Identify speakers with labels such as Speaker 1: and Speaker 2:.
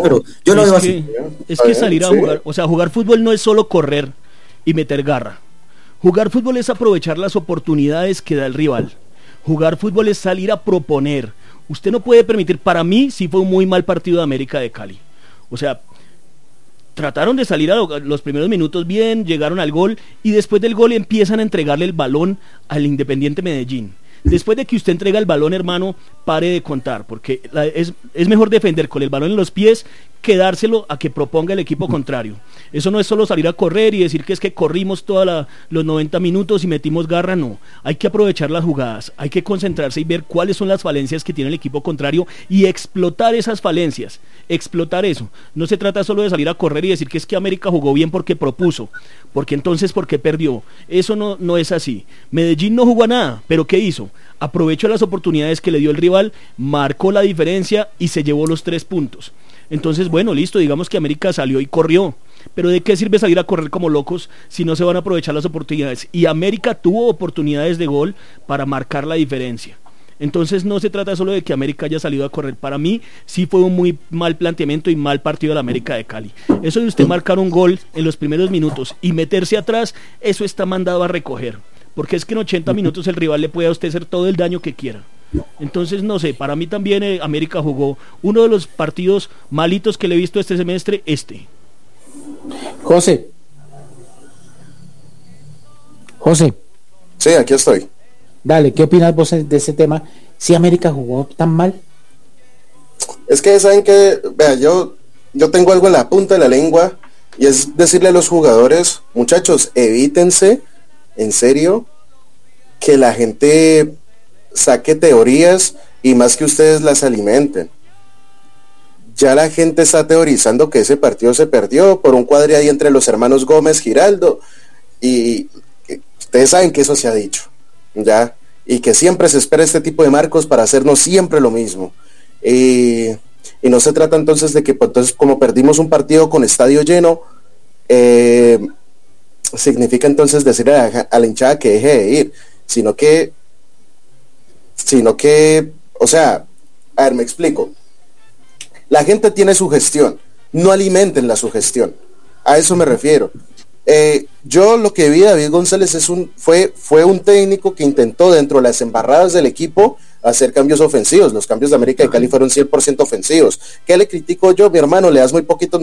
Speaker 1: pero yo lo veo así.
Speaker 2: Es que salir a jugar, o sea, jugar fútbol no es solo correr y meter garra. Jugar fútbol es aprovechar las oportunidades que da el rival. Jugar fútbol es salir a proponer. Usted no puede permitir, para mí sí fue un muy mal partido de América de Cali. O sea, trataron de salir a los primeros minutos bien, llegaron al gol y después del gol empiezan a entregarle el balón al Independiente Medellín. Después de que usted entrega el balón, hermano, pare de contar, porque es mejor defender con el balón en los pies que dárselo a que proponga el equipo contrario. Eso no es solo salir a correr y decir que es que corrimos todos los 90 minutos y metimos garra, no. Hay que aprovechar las jugadas, hay que concentrarse y ver cuáles son las falencias que tiene el equipo contrario y explotar esas falencias, explotar eso. No se trata solo de salir a correr y decir que es que América jugó bien porque propuso, porque entonces porque perdió. Eso no es así. Medellín no jugó a nada, pero ¿qué hizo? Aprovechó las oportunidades que le dio el rival, marcó la diferencia y se llevó los 3 puntos. Entonces, bueno, listo, digamos que América salió y corrió, pero ¿de qué sirve salir a correr como locos si no se van a aprovechar las oportunidades? Y América tuvo oportunidades de gol para marcar la diferencia. Entonces no se trata solo de que América haya salido a correr. Para mí sí fue un muy mal planteamiento y mal partido de la América de Cali. Eso de usted marcar un gol en los primeros minutos y meterse atrás, eso está mandado a recoger, porque es que en 80 minutos el rival le puede a usted hacer todo el daño que quiera. Entonces, no sé, para mí también América jugó uno de los partidos malitos que le he visto este semestre,
Speaker 3: José.
Speaker 4: Sí, aquí estoy.
Speaker 3: Dale, ¿qué opinas vos de ese tema? ¿Si América jugó tan mal?
Speaker 4: Es que saben que, vea, yo tengo algo en la punta de la lengua y es decirle a los jugadores, muchachos, evítense, en serio, que la gente saque teorías y más que ustedes las alimenten. Ya la gente está teorizando que ese partido se perdió por un cuadre ahí entre los hermanos Gómez, Giraldo, y ustedes saben que eso se ha dicho, ya, y que siempre se espera este tipo de marcos para hacernos siempre lo mismo. Y no se trata entonces de que, pues, entonces, como perdimos un partido con estadio lleno, significa entonces decirle a la hinchada que deje de ir, sino que, o sea, a ver, me explico. La gente tiene sugestión, no alimenten la sugestión, a eso me refiero. Yo lo que vi de David González fue un técnico que intentó dentro de las embarradas del equipo hacer cambios ofensivos. Los cambios de América de Cali fueron 100% ofensivos. ¿Qué le critico yo? Mi hermano, le das muy poquitos